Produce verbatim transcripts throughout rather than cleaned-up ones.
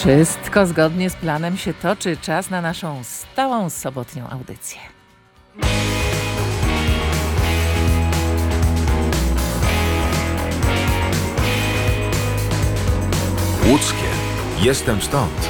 Wszystko zgodnie z planem się toczy. Czas na naszą stałą sobotnią audycję. Łódzkie. Jestem stąd.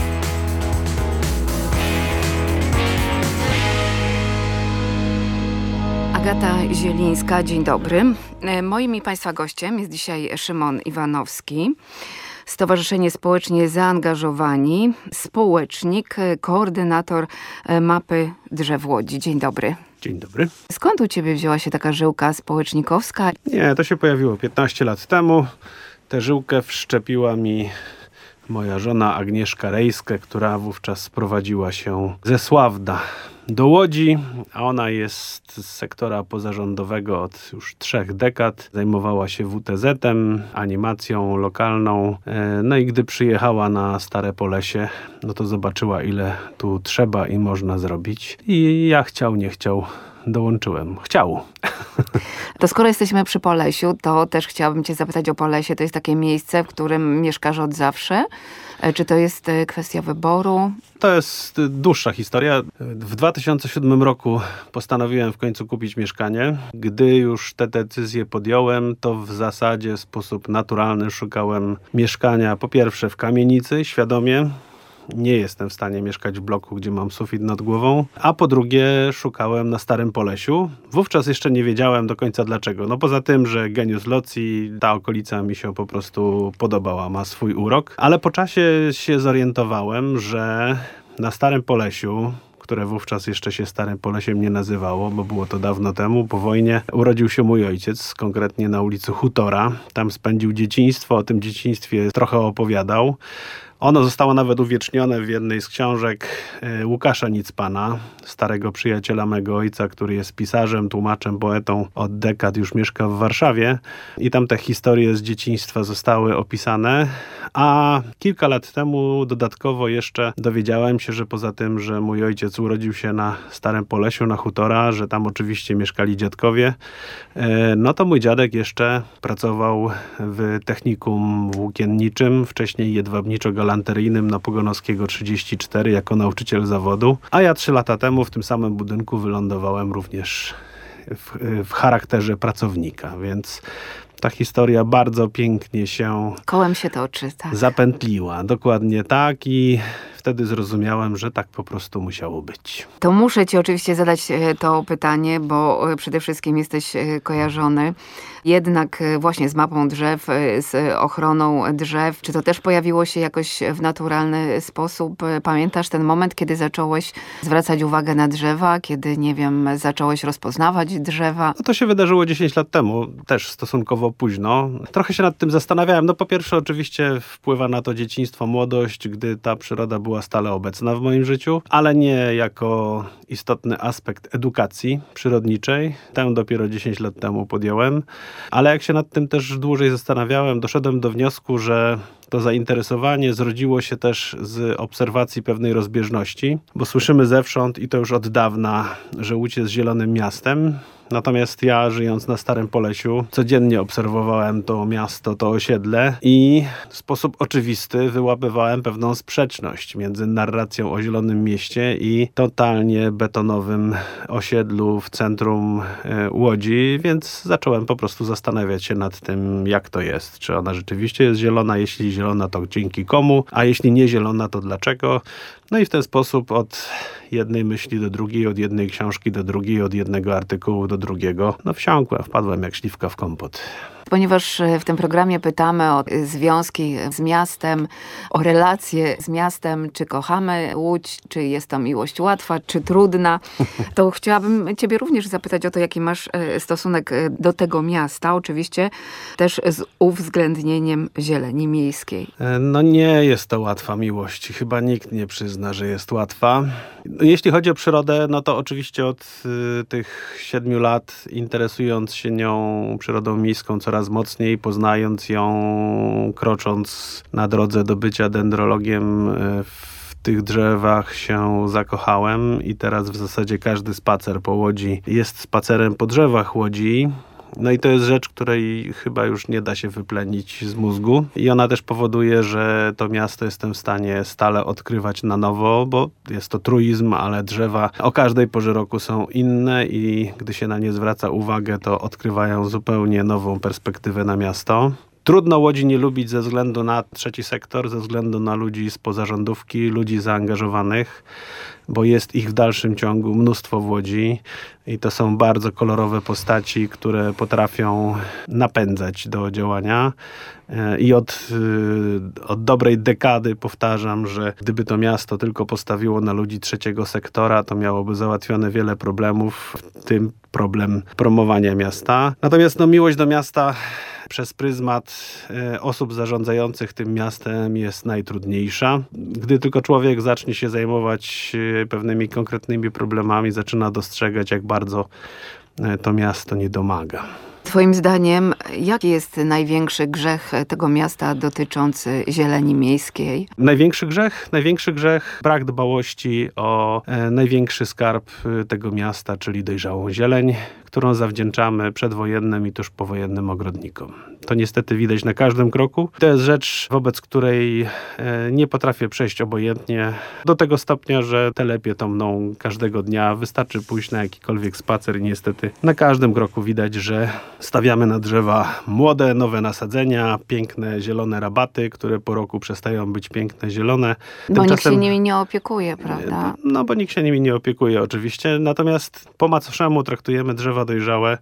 Agata Zielińska, dzień dobry. Moim i Państwa gościem jest dzisiaj Szymon Iwanowski, Stowarzyszenie Społecznie Zaangażowani, społecznik, koordynator mapy drzew Łodzi. Dzień dobry. Dzień dobry. Skąd u Ciebie wzięła się taka żyłka społecznikowska? Nie, to się pojawiło piętnaście lat temu. Tę żyłkę wszczepiła mi moja żona Agnieszka Rejskę, która wówczas sprowadziła się ze Sławna do Łodzi, a ona jest z sektora pozarządowego od już trzech dekad. Zajmowała się W T Z-em, animacją lokalną. No i gdy przyjechała na Stare Polesie, no to zobaczyła, ile tu trzeba i można zrobić. I ja chciał, nie chciał, dołączyłem. Chciał. To skoro jesteśmy przy Polesiu, to też chciałabym Cię zapytać o Polesie. To jest takie miejsce, w którym mieszkasz od zawsze? Czy to jest kwestia wyboru? To jest dłuższa historia. W dwa tysiące siódmym roku postanowiłem w końcu kupić mieszkanie. Gdy już te decyzje podjąłem, to w zasadzie w sposób naturalny szukałem mieszkania po pierwsze w kamienicy, świadomie. Nie jestem w stanie mieszkać w bloku, gdzie mam sufit nad głową. A po drugie szukałem na Starym Polesiu. Wówczas jeszcze nie wiedziałem do końca dlaczego. No poza tym, że genius loci, ta okolica mi się po prostu podobała, ma swój urok. Ale po czasie się zorientowałem, że na Starym Polesiu, które wówczas jeszcze się Starym Polesiem nie nazywało, bo było to dawno temu, po wojnie, urodził się mój ojciec, konkretnie na ulicy Hutora. Tam spędził dzieciństwo, o tym dzieciństwie trochę opowiadał. Ono zostało nawet uwiecznione w jednej z książek Łukasza Nicpana, starego przyjaciela mego ojca, który jest pisarzem, tłumaczem, poetą, od dekad już mieszka w Warszawie. I tam te historie z dzieciństwa zostały opisane. A kilka lat temu dodatkowo jeszcze dowiedziałem się, że poza tym, że mój ojciec urodził się na Starym Polesiu, na Hutora, że tam oczywiście mieszkali dziadkowie, no to mój dziadek jeszcze pracował w technikum włókienniczym, wcześniej jedwabniczo-galanteryjnym na Pogonowskiego trzydzieści cztery jako nauczyciel zawodu. A ja trzy lata temu w tym samym budynku wylądowałem również w, w charakterze pracownika, więc ta historia bardzo pięknie się kołem się toczy, tak. Zapętliła. Dokładnie tak i wtedy zrozumiałem, że tak po prostu musiało być. To muszę Ci oczywiście zadać to pytanie, bo przede wszystkim jesteś kojarzony jednak właśnie z mapą drzew, z ochroną drzew. Czy to też pojawiło się jakoś w naturalny sposób? Pamiętasz ten moment, kiedy zacząłeś zwracać uwagę na drzewa, kiedy, nie wiem, zacząłeś rozpoznawać drzewa? No to się wydarzyło dziesięć lat temu, też stosunkowo późno. Trochę się nad tym zastanawiałem. No po pierwsze oczywiście wpływa na to dzieciństwo, młodość, gdy ta przyroda była stale obecna w moim życiu, ale nie jako istotny aspekt edukacji przyrodniczej. Tę dopiero dziesięć lat temu podjąłem. Ale jak się nad tym też dłużej zastanawiałem, doszedłem do wniosku, że to zainteresowanie zrodziło się też z obserwacji pewnej rozbieżności, bo słyszymy zewsząd i to już od dawna, że Łódź jest zielonym miastem. Natomiast ja, żyjąc na Starym Polesiu, codziennie obserwowałem to miasto, to osiedle i w sposób oczywisty wyłapywałem pewną sprzeczność między narracją o zielonym mieście i totalnie betonowym osiedlu w centrum Łodzi, więc zacząłem po prostu zastanawiać się nad tym, jak to jest. Czy ona rzeczywiście jest zielona? Jeśli zielona, to dzięki komu? A jeśli nie zielona, to dlaczego? No i w ten sposób od jednej myśli do drugiej, od jednej książki do drugiej, od jednego artykułu do drugiego. No wsiąkłem, wpadłem jak śliwka w kompot. Ponieważ w tym programie pytamy o związki z miastem, o relacje z miastem, czy kochamy Łódź, czy jest to miłość łatwa, czy trudna, to chciałabym Ciebie również zapytać o to, jaki masz stosunek do tego miasta, oczywiście też z uwzględnieniem zieleni miejskiej. No nie jest to łatwa miłość. Chyba nikt nie przyzna, że jest łatwa. Jeśli chodzi o przyrodę, no to oczywiście od y, tych siedmiu lat, interesując się nią, przyrodą miejską coraz mocniej, poznając ją, krocząc na drodze do bycia dendrologiem, y, w tych drzewach się zakochałem i teraz w zasadzie każdy spacer po Łodzi jest spacerem po drzewach Łodzi. No i to jest rzecz, której chyba już nie da się wyplenić z mózgu. I ona też powoduje, że to miasto jestem w stanie stale odkrywać na nowo, bo jest to truizm, ale drzewa o każdej porze roku są inne i gdy się na nie zwraca uwagę, to odkrywają zupełnie nową perspektywę na miasto. Trudno Łodzi nie lubić ze względu na trzeci sektor, ze względu na ludzi z pozarządówki, ludzi zaangażowanych, bo jest ich w dalszym ciągu mnóstwo w Łodzi i to są bardzo kolorowe postaci, które potrafią napędzać do działania. I od, od dobrej dekady powtarzam, że gdyby to miasto tylko postawiło na ludzi trzeciego sektora, to miałoby załatwione wiele problemów, w tym problem promowania miasta. Natomiast no, miłość do miasta przez pryzmat e, osób zarządzających tym miastem jest najtrudniejsza. Gdy tylko człowiek zacznie się zajmować e, pewnymi konkretnymi problemami, zaczyna dostrzegać, jak bardzo e, to miasto nie domaga. Twoim zdaniem, jaki jest największy grzech tego miasta dotyczący zieleni miejskiej? Największy grzech? Największy grzech brak dbałości o e, największy skarb tego miasta, czyli dojrzałą zieleń, którą zawdzięczamy przedwojennym i tuż powojennym ogrodnikom. To niestety widać na każdym kroku. To jest rzecz, wobec której e, nie potrafię przejść obojętnie do tego stopnia, że telepie to mną każdego dnia. Wystarczy pójść na jakikolwiek spacer i niestety na każdym kroku widać, że stawiamy na drzewa młode, nowe nasadzenia, piękne, zielone rabaty, które po roku przestają być piękne, zielone. Bo Tymczasem, nikt się nimi nie opiekuje, prawda? No bo nikt się nimi nie opiekuje oczywiście, natomiast po macoszemu traktujemy drzewa dojrzałe.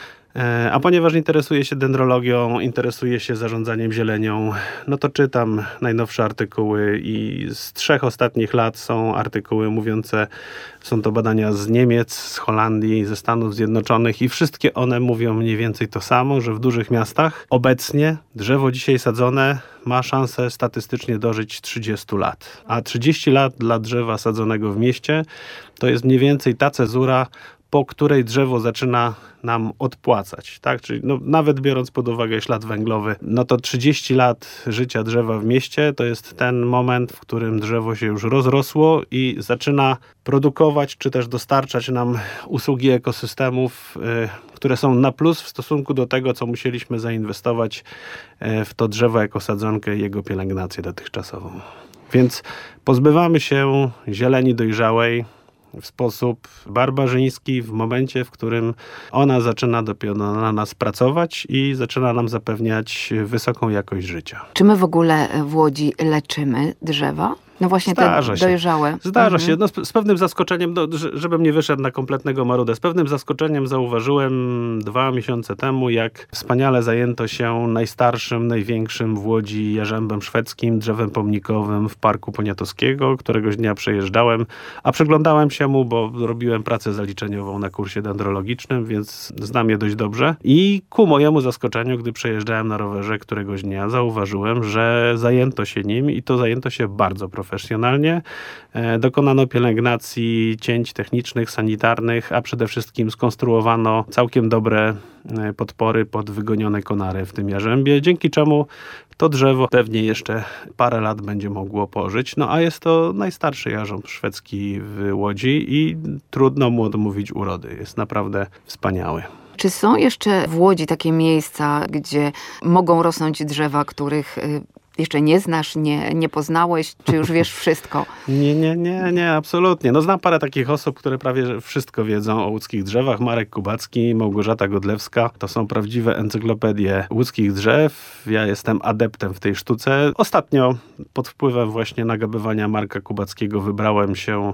A ponieważ interesuję się dendrologią, interesuję się zarządzaniem zielenią, no to czytam najnowsze artykuły i z trzech ostatnich lat są artykuły mówiące, są to badania z Niemiec, z Holandii, ze Stanów Zjednoczonych i wszystkie one mówią mniej więcej to samo, że w dużych miastach obecnie drzewo dzisiaj sadzone ma szansę statystycznie dożyć trzydzieści lat. A trzydzieści lat dla drzewa sadzonego w mieście to jest mniej więcej ta cezura, po której drzewo zaczyna nam odpłacać, tak? Czyli no, nawet biorąc pod uwagę ślad węglowy, no to trzydzieści lat życia drzewa w mieście to jest ten moment, w którym drzewo się już rozrosło i zaczyna produkować, czy też dostarczać nam usługi ekosystemów, y, które są na plus w stosunku do tego, co musieliśmy zainwestować y, w to drzewo jako sadzonkę i jego pielęgnację dotychczasową. Więc pozbywamy się zieleni dojrzałej w sposób barbarzyński w momencie, w którym ona zaczyna dopiero na nas pracować i zaczyna nam zapewniać wysoką jakość życia. Czy my w ogóle w Łodzi leczymy drzewa? No właśnie Zdarza te się. dojrzałe. Zdarza mhm. się. No, z, z pewnym zaskoczeniem, no, żebym nie wyszedł na kompletnego marudę, z pewnym zaskoczeniem zauważyłem dwa miesiące temu, jak wspaniale zajęto się najstarszym, największym w Łodzi jarzębem szwedzkim, drzewem pomnikowym w Parku Poniatowskiego. Któregoś dnia przejeżdżałem, a przyglądałem się mu, bo robiłem pracę zaliczeniową na kursie dendrologicznym, więc znam je dość dobrze. I ku mojemu zaskoczeniu, gdy przejeżdżałem na rowerze któregoś dnia, zauważyłem, że zajęto się nim i to zajęto się bardzo profesjonalnie. profesjonalnie. Dokonano pielęgnacji, cięć technicznych, sanitarnych, a przede wszystkim skonstruowano całkiem dobre podpory pod wygonione konary w tym jarzębie, dzięki czemu to drzewo pewnie jeszcze parę lat będzie mogło pożyć. No a jest to najstarszy jarząb szwedzki w Łodzi i trudno mu odmówić urody. Jest naprawdę wspaniały. Czy są jeszcze w Łodzi takie miejsca, gdzie mogą rosnąć drzewa, których jeszcze nie znasz, nie, nie poznałeś, czy już wiesz wszystko? Nie, nie, nie, nie, absolutnie. No znam parę takich osób, które prawie wszystko wiedzą o łódzkich drzewach. Marek Kubacki, Małgorzata Godlewska. To są prawdziwe encyklopedie łódzkich drzew. Ja jestem adeptem w tej sztuce. Ostatnio pod wpływem właśnie nagabywania Marka Kubackiego wybrałem się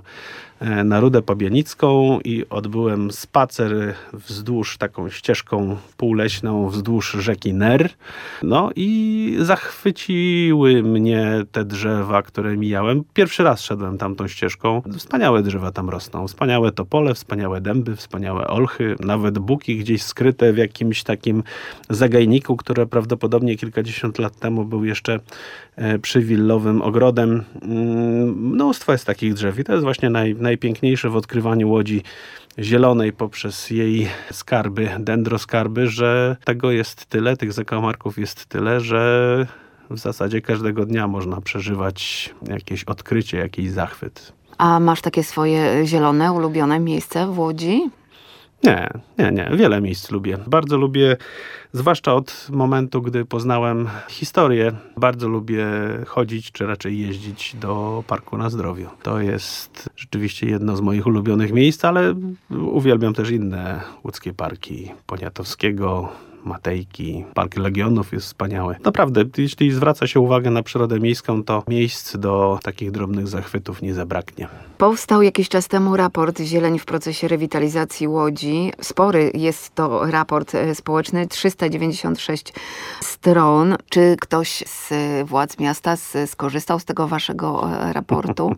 na Rudę Pabianicką i odbyłem spacer wzdłuż taką ścieżką półleśną wzdłuż rzeki Ner. No i zachwyciły mnie te drzewa, które mijałem. Pierwszy raz szedłem tamtą ścieżką. Wspaniałe drzewa tam rosną. Wspaniałe topole, wspaniałe dęby, wspaniałe olchy, nawet buki gdzieś skryte w jakimś takim zagajniku, które prawdopodobnie kilkadziesiąt lat temu był jeszcze przywillowym ogrodem. Mnóstwo jest takich drzew i to jest właśnie naj, najpiękniejsze w odkrywaniu Łodzi zielonej poprzez jej skarby, dendroskarby, że tego jest tyle, tych zakamarków jest tyle, że w zasadzie każdego dnia można przeżywać jakieś odkrycie, jakiś zachwyt. A masz takie swoje zielone, ulubione miejsce w Łodzi? Nie, nie, nie. Wiele miejsc lubię. Bardzo lubię, zwłaszcza od momentu, gdy poznałem historię, bardzo lubię chodzić, czy raczej jeździć do Parku na Zdrowiu. To jest rzeczywiście jedno z moich ulubionych miejsc, ale uwielbiam też inne łódzkie parki. Poniatowskiego, Matejki, Park Legionów jest wspaniały. Naprawdę, jeśli zwraca się uwagę na przyrodę miejską, to miejsc do takich drobnych zachwytów nie zabraknie. Powstał jakiś czas temu raport Zieleń w procesie rewitalizacji Łodzi. Spory jest to raport społeczny, trzysta dziewięćdziesiąt sześć stron. Czy ktoś z władz miasta skorzystał z tego waszego raportu?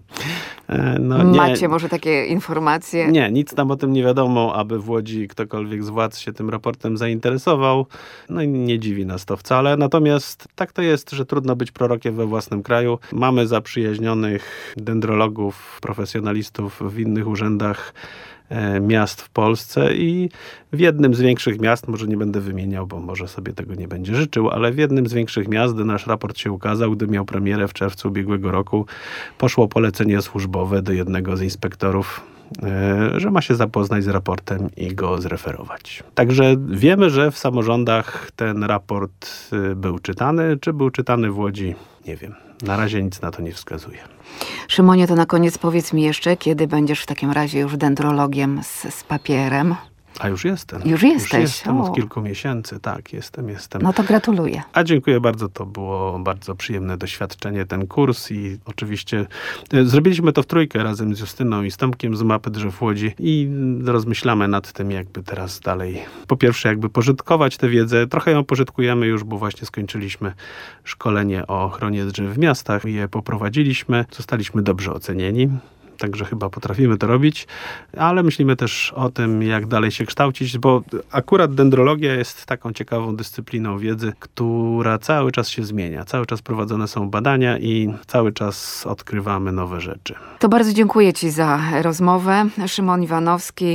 No, nie, Macie może takie informacje? Nie, nic nam o tym nie wiadomo, aby w Łodzi ktokolwiek z władz się tym raportem zainteresował. No i nie dziwi nas to wcale. Natomiast tak to jest, że trudno być prorokiem we własnym kraju. Mamy zaprzyjaźnionych dendrologów, profesjonalistów w innych urzędach e, miast w Polsce i w jednym z większych miast, może nie będę wymieniał, bo może sobie tego nie będzie życzył, ale w jednym z większych miast, gdy nasz raport się ukazał, gdy miał premierę w czerwcu ubiegłego roku, poszło polecenie służbowe do jednego z inspektorów, że ma się zapoznać z raportem i go zreferować. Także wiemy, że w samorządach ten raport był czytany. Czy był czytany w Łodzi? Nie wiem. Na razie nic na to nie wskazuje. Szymonie, to na koniec powiedz mi jeszcze, kiedy będziesz w takim razie już dendrologiem z, z papierem? A już jestem. Już jesteś? Już jestem o. od kilku miesięcy. Tak, jestem, jestem. No to gratuluję. A dziękuję bardzo. To było bardzo przyjemne doświadczenie, ten kurs i oczywiście e, zrobiliśmy to w trójkę razem z Justyną i z Tomkiem z Mapy Drzew Łodzi i rozmyślamy nad tym, jakby teraz dalej, po pierwsze jakby pożytkować tę wiedzę. Trochę ją pożytkujemy już, bo właśnie skończyliśmy szkolenie o ochronie drzew w miastach. Je poprowadziliśmy, zostaliśmy dobrze ocenieni. Także chyba potrafimy to robić, ale myślimy też o tym, jak dalej się kształcić, bo akurat dendrologia jest taką ciekawą dyscypliną wiedzy, która cały czas się zmienia. Cały czas prowadzone są badania i cały czas odkrywamy nowe rzeczy. To bardzo dziękuję ci za rozmowę. Szymon Iwanowski,